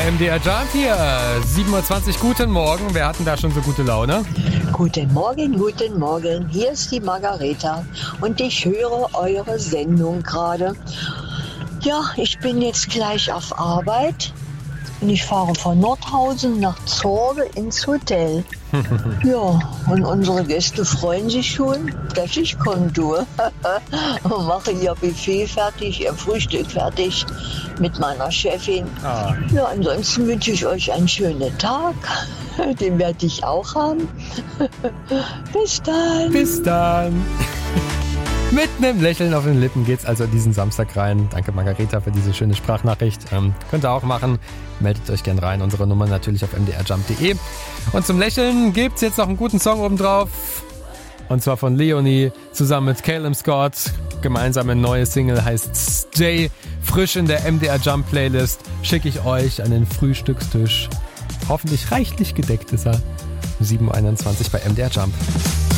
MDR Jump hier. 7.20 Uhr, guten Morgen. Wer hat denn da schon so gute Laune? Guten Morgen, guten Morgen. Hier ist die Margareta und ich höre eure Sendung gerade. Ja, ich bin jetzt gleich auf Arbeit und ich fahre von Nordhausen nach Zorge ins Hotel. Ja, und unsere Gäste freuen sich schon, dass ich kommen tue. Und mache ihr Buffet fertig, ihr Frühstück fertig mit meiner Chefin. Ja, ansonsten wünsche ich euch einen schönen Tag. Den werde ich auch haben. Bis dann. Bis dann. Mit einem Lächeln auf den Lippen geht's also diesen Samstag rein. Danke Margareta für diese schöne Sprachnachricht. Könnt ihr auch machen. Meldet euch gern rein. Unsere Nummer natürlich auf mdrjump.de. Und zum Lächeln gibt's jetzt noch einen guten Song obendrauf. Und zwar von Leonie zusammen mit Calum Scott. Gemeinsame neue Single heißt Stay. Frisch in der MDR Jump Playlist schicke ich euch an den Frühstückstisch. Hoffentlich reichlich gedeckt ist er. 7.21 Uhr bei MDR Jump.